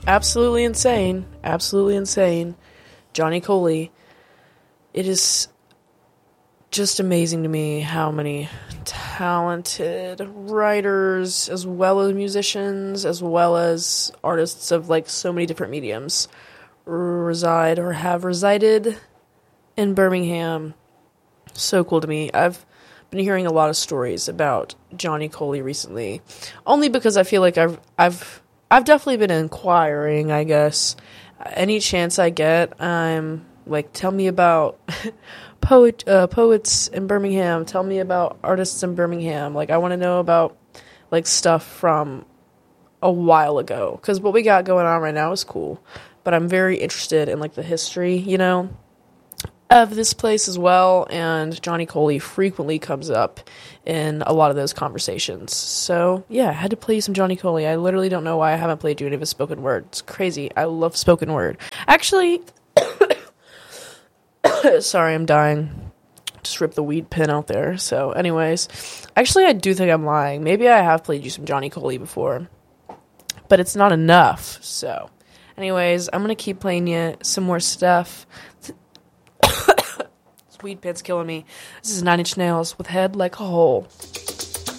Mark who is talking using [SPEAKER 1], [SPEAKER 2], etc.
[SPEAKER 1] absolutely insane. Absolutely insane. Johnny Coley. It is just amazing to me how many talented writers, as well as musicians, as well as artists of like so many different mediums, reside or have resided in Birmingham. So cool to me. I've been hearing a lot of stories about Johnny Coley recently, only because I feel like I've definitely been inquiring, I guess. Any chance I get, I'm like, tell me about poets in Birmingham. Tell me about artists in Birmingham. Like, I want to know about like stuff from a while ago, because what we got going on right now is cool. But I'm very interested in like the history, of this place as well. And Johnny Coley frequently comes up in a lot of those conversations. So yeah, I had to play you some Johnny Coley. I literally don't know why I haven't played you any of his spoken word. It's crazy. I love spoken word. Actually, sorry, I'm dying. Just ripped the weed pen out there. So anyways, actually I do think I'm lying. Maybe I have played you some Johnny Coley before, but it's not enough. So anyways, I'm gonna keep playing you some more stuff. This weed pen's killing me. This is Nine Inch Nails with Head Like a Hole.